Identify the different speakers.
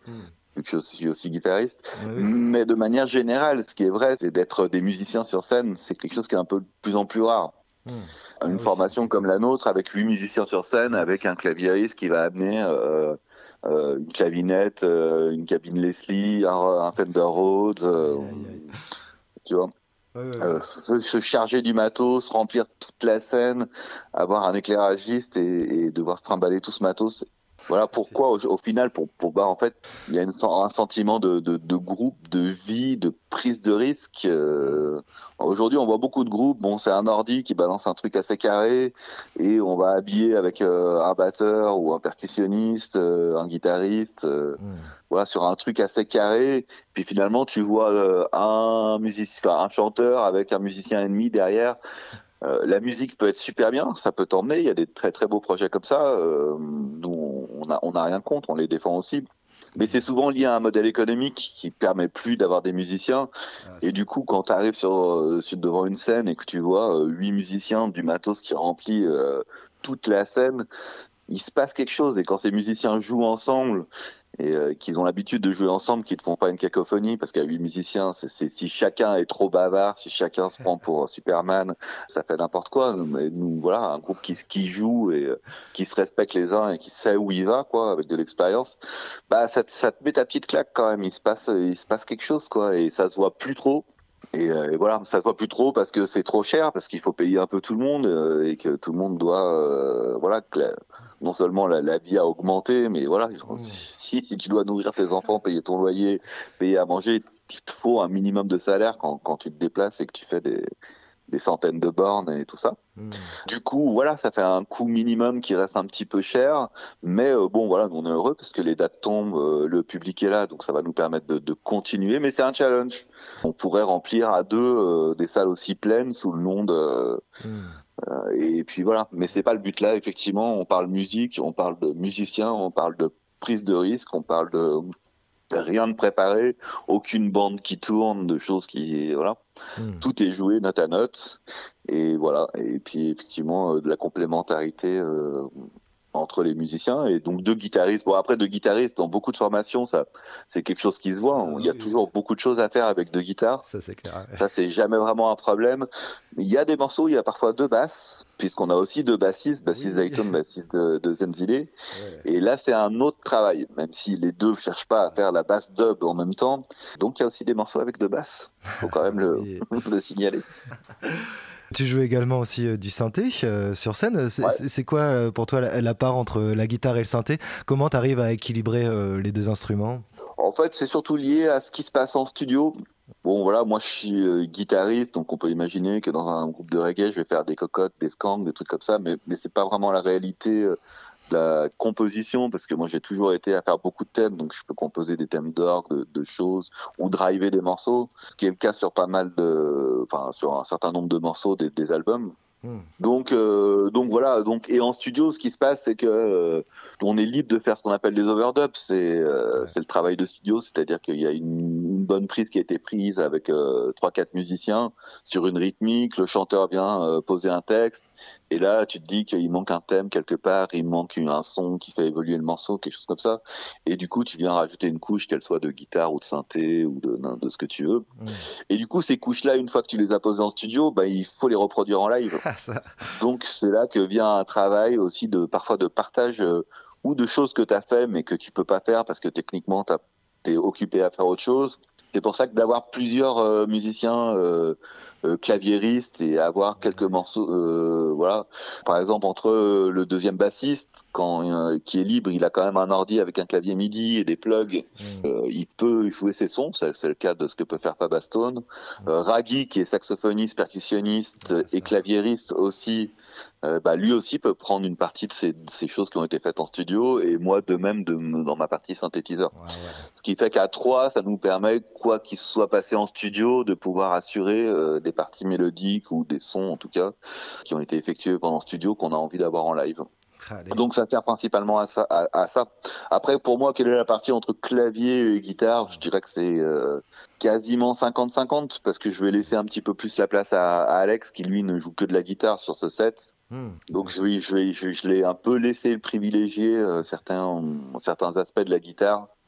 Speaker 1: vu que je suis aussi guitariste.
Speaker 2: Oui, oui.
Speaker 1: Mais de manière générale, ce qui est vrai, c'est d'être des musiciens sur scène, c'est quelque chose qui est un peu de plus en plus rare.
Speaker 2: Mmh. Ah
Speaker 1: Une
Speaker 2: oui,
Speaker 1: formation
Speaker 2: c'est
Speaker 1: comme
Speaker 2: clair.
Speaker 1: la nôtre, avec 8 musiciens sur scène, avec
Speaker 2: 8.
Speaker 1: un claviériste qui va amener une clavinette, une cabine Leslie, un Fender Rhodes,
Speaker 2: Aïe, aïe, aïe.
Speaker 1: tu vois.
Speaker 2: Ouais, ouais, ouais.
Speaker 1: Se charger du matos, remplir toute la scène, avoir un éclairagiste et devoir se trimballer tout ce matos. Voilà pourquoi au final, bah, en fait, il y a un sentiment de groupe, de vie, de prise de risque. Aujourd'hui, on voit beaucoup de groupes. Bon, c'est un ordi qui balance un truc assez carré et on va habiller avec un batteur ou un percussionniste, un guitariste,
Speaker 2: Mmh.
Speaker 1: voilà, sur un truc assez carré. Puis finalement, tu vois un chanteur avec un musicien ennemi derrière. La musique peut être super bien, ça peut t'emmener. Il y a des très très beaux projets comme ça. Nous, on a rien contre, on les défend aussi. Mais c'est souvent lié à un modèle économique qui permet plus d'avoir des musiciens.
Speaker 2: Ah,
Speaker 1: Et
Speaker 2: c'est
Speaker 1: du coup, quand tu arrives devant une scène et que tu vois 8 musiciens, du matos qui remplit toute la scène, il se passe quelque chose. Et quand ces musiciens jouent ensemble et qu'ils ont l'habitude de jouer ensemble, qu'ils ne font pas une cacophonie, parce qu'à 8 musiciens, si chacun est trop bavard, si chacun se prend pour Superman, ça fait n'importe quoi. Mais nous, voilà, un groupe qui joue et qui se respecte les uns et qui sait où il va, quoi, avec de l'expérience, bah ça te met ta petite claque quand même. Il se passe quelque chose, quoi, et ça se voit plus trop. Et voilà, ça se voit plus trop parce que c'est trop cher, parce qu'il faut payer un peu tout le monde et que tout le monde doit, voilà, non seulement la vie a augmenté, mais voilà,
Speaker 2: mmh.
Speaker 1: si tu dois nourrir tes enfants, payer ton loyer, payer à manger, il te faut un minimum de salaire quand tu te déplaces et que tu fais des centaines de bornes et tout ça.
Speaker 2: Mmh.
Speaker 1: Du coup, voilà, ça fait un coût minimum qui reste un petit peu cher, mais bon, voilà, nous, on est heureux parce que les dates tombent, le public est là, donc ça va nous permettre de continuer, mais c'est un challenge. On pourrait remplir à deux des salles aussi pleines sous le nom de...
Speaker 2: Mmh.
Speaker 1: et puis voilà, mais c'est pas le but là, effectivement, on parle musique, on parle de musiciens, on parle de prise de risque, on parle de rien de préparé, aucune bande qui tourne, de choses qui... Voilà.
Speaker 2: Mmh.
Speaker 1: Tout est joué note à note. Et voilà. Et puis effectivement, de la complémentarité entre les musiciens. Et donc deux guitaristes. Bon, après, deux guitaristes, dans beaucoup de formations, ça, c'est quelque chose qui se voit.
Speaker 2: Ah
Speaker 1: Il y a
Speaker 2: oui, oui.
Speaker 1: toujours beaucoup de choses à faire avec deux guitares.
Speaker 2: Ça c'est clair. Ouais.
Speaker 1: Ça, c'est jamais vraiment un problème. Il y a des morceaux, il y a parfois deux basses, puisqu'on a aussi deux bassistes, bassiste
Speaker 2: Oui.
Speaker 1: Zayton, bassiste de Zenzile.
Speaker 2: Ouais.
Speaker 1: Et là, c'est un autre travail, même si les deux ne cherchent pas à faire la basse dub en même temps. Donc, il y a aussi des morceaux avec deux basses. Il faut quand même
Speaker 2: Oui.
Speaker 1: le signaler.
Speaker 2: Tu joues également aussi du synthé sur scène. C'est
Speaker 1: Ouais.
Speaker 2: c'est quoi pour toi la part entre la guitare et le synthé? Comment tu arrives à équilibrer les deux instruments?
Speaker 1: En fait, c'est surtout lié à ce qui se passe en studio. Bon, voilà, moi, je suis guitariste, donc on peut imaginer que dans un groupe de reggae, je vais faire des cocottes, des skanks, des trucs comme ça, mais c'est pas vraiment la réalité de la composition, parce que moi, j'ai toujours été à faire beaucoup de thèmes, donc je peux composer des thèmes d'orgue, de choses, ou driver des morceaux, ce qui est le cas sur enfin, sur un certain nombre de morceaux des albums.
Speaker 2: Hmm.
Speaker 1: Donc voilà. Donc et en studio, ce qui se passe, c'est que on est libre de faire ce qu'on appelle des overdubs.
Speaker 2: Ouais.
Speaker 1: C'est le travail de studio, c'est-à-dire qu'il y a une bonne prise qui a été prise avec 3-4 musiciens sur une rythmique. Le chanteur vient poser un texte, et là tu te dis qu'il manque un thème quelque part, il manque un son qui fait évoluer le morceau, quelque chose comme ça. Et du coup, tu viens rajouter une couche, qu'elle soit de guitare ou de synthé ou de ce que tu veux.
Speaker 2: Hmm.
Speaker 1: Et du coup, ces couches-là, une fois que tu les as posées en studio, bah, il faut les reproduire en live.
Speaker 2: Ah, ça.
Speaker 1: Donc c'est là que vient un travail aussi parfois de partage ou de choses que tu as fait mais que tu peux pas faire parce que techniquement tu es occupé à faire autre chose. C'est pour ça que d'avoir plusieurs musiciens claviéristes et avoir quelques
Speaker 2: Ouais.
Speaker 1: morceaux, voilà. Par exemple, entre le deuxième bassiste, qui est libre, il a quand même un ordi avec un clavier MIDI et des plugs.
Speaker 2: Hmm.
Speaker 1: Il peut jouer ses sons, c'est le cas de ce que peut faire Fab Stone. Raggy, qui est saxophoniste, percussionniste
Speaker 2: Ah,
Speaker 1: et
Speaker 2: ça.
Speaker 1: claviériste aussi, bah, lui aussi peut prendre une partie de ces choses qui ont été faites en studio, et moi de même dans ma partie synthétiseur.
Speaker 2: Ouais, ouais.
Speaker 1: Ce qui fait qu'à trois, ça nous permet, quoi qu'il soit passé en studio, de pouvoir assurer des parties mélodiques ou des sons en tout cas qui ont été effectués pendant studio qu'on a envie d'avoir en live.
Speaker 2: Allez.
Speaker 1: Donc ça sert principalement à ça. Après, pour moi, quelle est la partie entre clavier et guitare? Je dirais que c'est quasiment 50-50, parce que je vais laisser un petit peu plus la place à Alex, qui lui ne joue que de la guitare sur ce set.
Speaker 2: Hmm.
Speaker 1: Donc je l'ai un peu laissé privilégier certains aspects de la guitare.